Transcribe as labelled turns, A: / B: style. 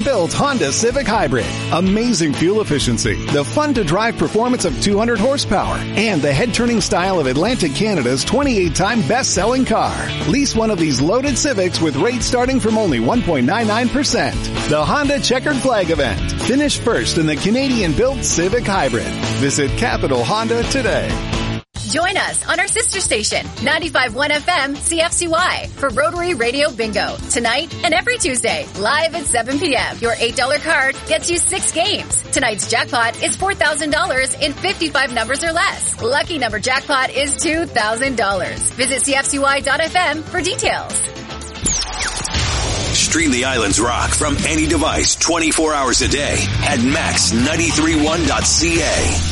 A: built Honda Civic Hybrid. Amazing fuel efficiency, the fun-to-drive performance of 200 horsepower, and the head-turning style of Atlantic Canada's 28-time best-selling car. Lease one of these loaded Civics with rates starting from only 1.99%. The Honda Checkered Flag event. Finish first in the Canadian-built Civic Hybrid. Visit Capital Honda today.
B: Join us on our sister station, 95.1 FM CFCY, for Rotary Radio Bingo, tonight and every Tuesday, live at 7 p.m. Your $8 card gets you 6 games. Tonight's jackpot is $4,000 in 55 numbers or less. Lucky number jackpot is $2,000. Visit CFCY.FM for details.
C: Stream the Island's Rock from any device 24 hours a day at max931.ca.